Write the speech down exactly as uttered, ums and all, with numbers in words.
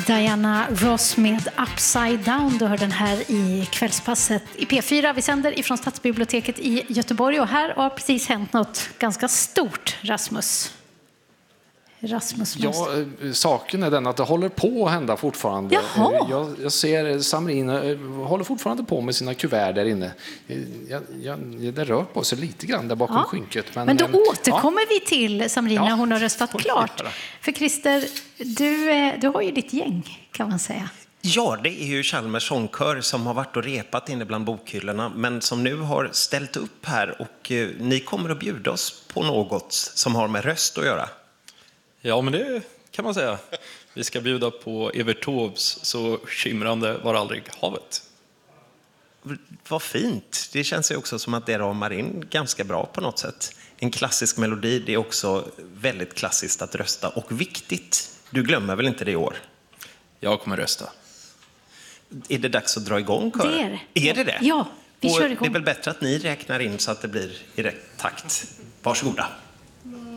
Diana Ross med Upside Down. Du hör den här i kvällspasset i P fyra. Vi sänder ifrån Stadsbiblioteket i Göteborg och här har precis hänt något ganska stort, Rasmus. Rasmus ja, saken är den att det håller på att hända fortfarande. Jaha. Jag, jag ser Samrin håller fortfarande på med sina kuvert där inne. Jag, jag, det rör på sig lite grann där bakom ja. skynket. Men, men då äm, återkommer ja. vi till Samrin när ja. hon har röstat klart. För Christer, du, du har ju ditt gäng kan man säga. Ja, det är ju Chalmers sångkör som har varit och repat inne bland bokhyllorna men som nu har ställt upp här och eh, ni kommer att bjuda oss på något som har med röst att göra. Ja, men det kan man säga. Vi ska bjuda på Evert Taubes Så skimrande var aldrig havet. Vad fint. Det känns ju också som att det ramar in ganska bra på något sätt. En klassisk melodi, det är också väldigt klassiskt att rösta och viktigt. Du glömmer väl inte det i år? Jag kommer rösta. Är det dags att dra igång kören? Det är det. Är det det? Ja, vi och kör igång. Det är väl bättre att ni räknar in så att det blir i rätt takt. Varsågoda.